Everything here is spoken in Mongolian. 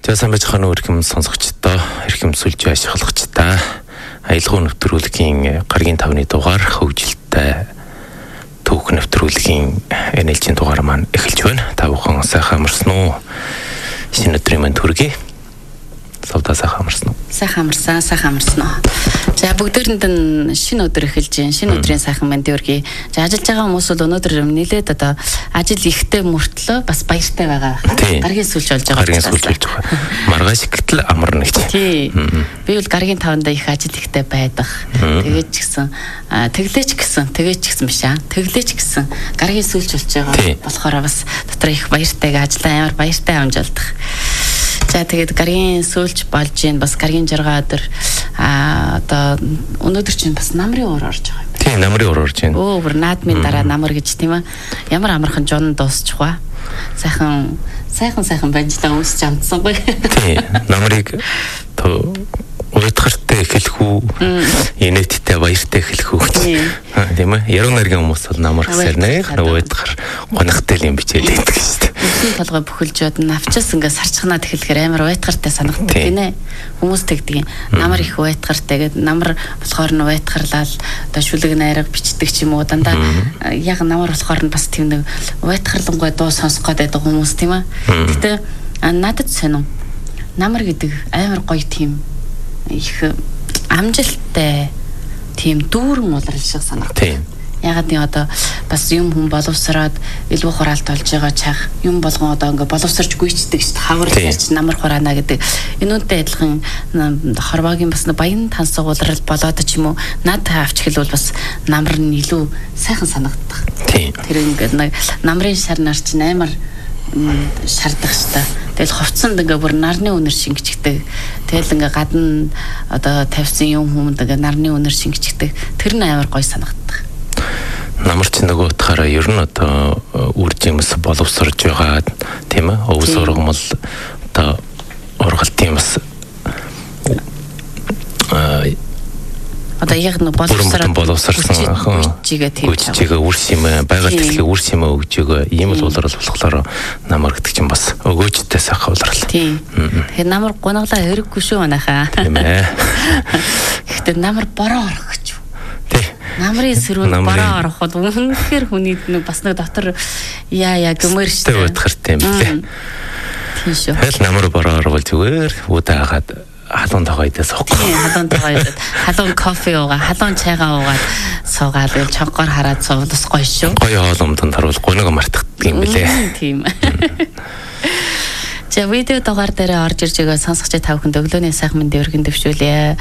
За сайн байж хань өргөм сонсогчдоо эрхэм сүлж ашиглахчдаа аялал нэвтрүүлгийн гаргийн 5-ны дугаар хөгжилтэй түүх нэвтрүүлгийн NLG-ийн дугаар маань эхэлж байна. Та бүхэн сайхан амарсан уу? Шинэ өдрийн мэнд хүргэе. Савдаа сайхан амарсан уу? Сайхан амарсан уу? За бүгдээрэнд нь шинэ өдөр эхэлж байна. Шинэ өдрийн сайхан мэнд хүргэе. За ажиллаж байгаа хүмүүс бол өнөөдөр нэлээд одоо ажил ихтэй мөртлөө бас баяртай байгаа. Гаргийн сүүлж болж байгаа. Гаргийн сүүлж болж байгаа. Маргааш ихтэл амарна гэж. Тий. Би бол гаргийн 5-нд их ажил ихтэй байдаг. Тэгээд ч гэсэн тэглээч гэсэн биш аа. Тэглээч гэсэн гаргийн сүүлж болж байгаа. Болохоор бас дотор их баяртайг ажиллаа амар баяртай амжилтах. За тэгээд гаргийн сүүлж болж гин бас гаргийн 6 өдөр одоо өнөөдөр чинь бас намрын уур орж байгаа юм. Тийм намрын уур орж байна. Өөр наадмын дараа намар гэж тийм ээ. Ямар амархан жон дуусчих ба. Сайхан баяжлаа өсч амтсангүй. Тийм намрыг уйтгартай эхлэх үү? Инээдтэй баяртай эхлэх үү? Тийм ээ. Яруу найргийн хүмүүс бол намар гэсээр нэг уйтгар гонхтой юм бичээд байдаг шүү дээ. Өсний толгой бүхэлжөөд навчаас ингээ сарчхнаад эхлэхээр амар уйтгартай санагддаг гинэ. Хүмүүс тэгдэг. Намар их уйтгартай гэдэг намар болохоор нь уйтгарлал одоо шүлэг найраг бичдэг ч юм уу дандаа яг намар болохоор нь бас тийм нэг уйтгарлангуй дуу сонсох гээд байдаг хүмүүс тийм ээ. Гэтэ надад сонин намар гэдэг амар гоё тийм их амжилттай тийм дүүрэн улирал шиг санагдав. Ягаад нэг одоо бас юм хүн боловсроод илүү хураалт болж байгаа чах юм болгон одоо ингээ боловсрч гүйцдэг шүү дээ. Хаварлаж намар хураана гэдэг. Энүүнтэй адилхан хорвоогийн бас баян тансаг улирал болоод ч юм уу над авч хэлвэл бас намар нь илүү сайхан санагддаг. Тэр ингээ намрын шар нар чинь амар шардах шүү дээ. Тэгэл хувцсанд ингээ бүр нарны үнэр шингэждэг. Тэгэл ингээ гадна одоо тавьсан юм хүмүүнд ингээ нарны үнэр шингэждэг. Тэр нь амар гоё санагддаг. Намар чинь нөгөө утгаараа ер нь одоо үр жимс боловсрож байгаа тийм ээ. Өвс ургамал одоо ургалтын бас одоо яг нэг боловсрсан гүйчигээ үрс юм байгаль дэлхийн үрс юм өгж байгаа ийм л улирал болохоор намар гэдэг чинь бас өгөөжтэй сайхан улирал. Тийм. Тэгэхээр намар гунаглаа хэрэггүй шүү манайхаа. Тийм ээ. Гэхдээ намар бороо орох гэж. Намрын сэрүүн бороо ороход үнэхээр хүний нэг бас нэг дотор яа гэмээр штэ. Утгартай юм лээ. Тийм шүү. Хэл намар бороо орвол зүгээр удаагаад халуун тагоо идээс уух. Тийм халуун тагоо идээд халуун кофе уугаа, халуун чайгаа уугаад суугаад л чонгоор хараад суувал бас гоё шүү. Гоё хооломтонд харуул гоног мартагддаг юм лээ. Тийм. За видео дугаар дээр орж ирж байгаа сонсогч та бүхэнд өглөөний сайхан мэндийг өргөн дэвшүүлье.